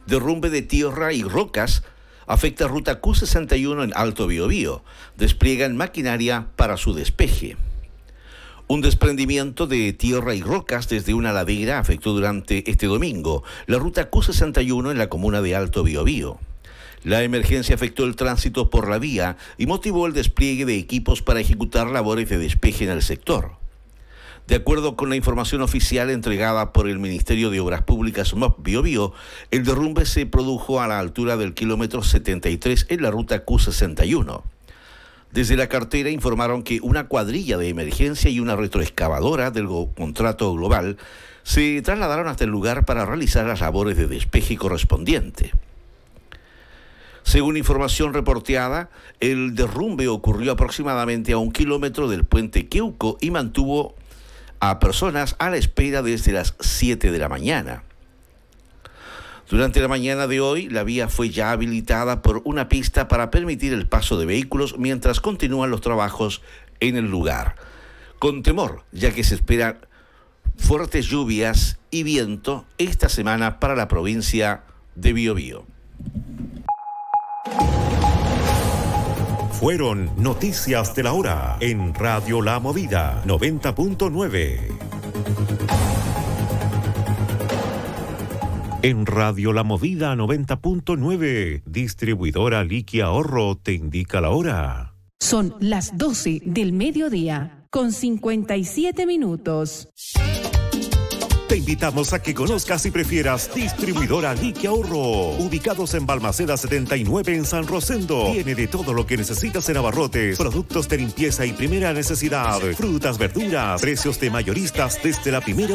Derrumbe de tierra y rocas afecta ruta Q61 en Alto Biobío. Despliegan maquinaria para su despeje. Un desprendimiento de tierra y rocas desde una ladera afectó durante este domingo la ruta Q61 en la comuna de Alto Biobío. La emergencia afectó el tránsito por la vía y motivó el despliegue de equipos para ejecutar labores de despeje en el sector. De acuerdo con la información oficial entregada por el Ministerio de Obras Públicas MOP Biobío, el derrumbe se produjo a la altura del kilómetro 73 en la ruta Q61. Desde la cartera informaron que una cuadrilla de emergencia y una retroexcavadora del contrato global se trasladaron hasta el lugar para realizar las labores de despeje correspondiente. Según información reporteada, el derrumbe ocurrió aproximadamente a 1 kilómetro del puente Queuco y mantuvo a personas a la espera desde las 7 de la mañana. Durante la mañana de hoy, la vía fue ya habilitada por una pista para permitir el paso de vehículos mientras continúan los trabajos en el lugar. Con temor, ya que se esperan fuertes lluvias y viento esta semana para la provincia de Biobío. Fueron noticias de la hora en Radio La Movida 90.9. En Radio La Movida 90.9, distribuidora Liqui Ahorro te indica la hora. Son las 12 del mediodía, con 57 minutos. Te invitamos a que conozcas y prefieras Distribuidora Liqui Ahorro. Ubicados en Balmaceda 79 en San Rosendo. Tiene de todo lo que necesitas en abarrotes, productos de limpieza y primera necesidad, frutas, verduras, precios de mayoristas desde la primera